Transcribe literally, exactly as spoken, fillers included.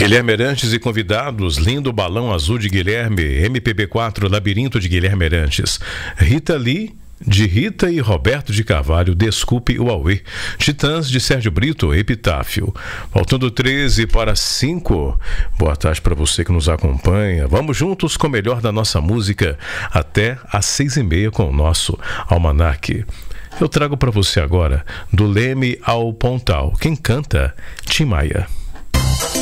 Guilherme Arantes e convidados, Lindo Balão Azul de Guilherme, M P B quatro, Labirinto de Guilherme Arantes, Rita Lee, de Rita e Roberto de Carvalho, Desculpe o Auê, Titãs de Sérgio Brito, Epitáfio. Faltando treze para cinco. Boa tarde para você que nos acompanha. Vamos juntos com o melhor da nossa música até às seis e meia com o nosso Almanac. Eu trago para você agora Do Leme ao Pontal. Quem canta? Tim Maia.